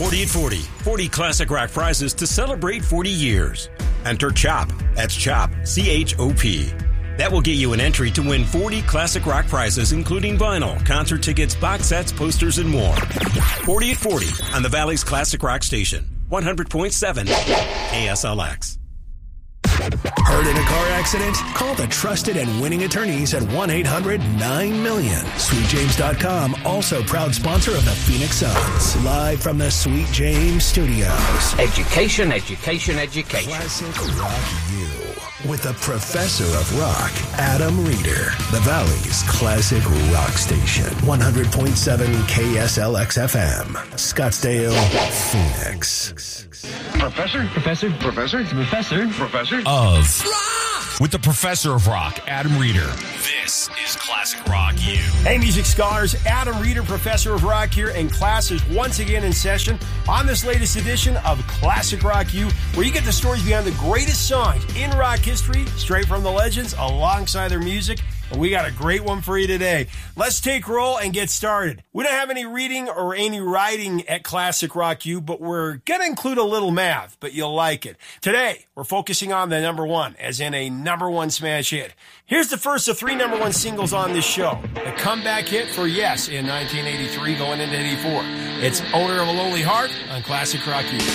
40 at 40. 40 classic rock prizes to celebrate 40 years. Enter CHOP. That's CHOP. CHOP. That will get you an entry to win 40 classic rock prizes, including vinyl, concert tickets, box sets, posters, and more. 40 at 40 on the Valley's Classic Rock Station. 100.7 KSLX. Hurt in a car accident? Call the trusted and winning attorneys at 1-800-9-MILLION. SweetJames.com, also proud sponsor of the Phoenix Suns. Live from the Sweet James Studios. Education, education, education. Classic Rock U with the Professor of Rock, Adam Reeder. The Valley's Classic Rock Station. 100.7 KSLX FM. Scottsdale, Phoenix. Professor of rock with the Professor of Rock, Adam Reeder. This is Classic Rock U. Hey, music scholars, Adam Reeder, Professor of Rock here, and class is once again in session on this latest edition of Classic Rock U, where you get the stories behind the greatest songs in rock history, straight from the legends, alongside their music. And we got a great one for you today. Let's take roll and get started. We don't have any reading or any writing at Classic Rock U, but we're going to include a little math, but you'll like it. Today, we're focusing on the number one, as in a number one smash hit. Here's the first of 3 number one singles on this show. The comeback hit for Yes in 1983 going into 84. It's Owner of a Lonely Heart on Classic Rock U.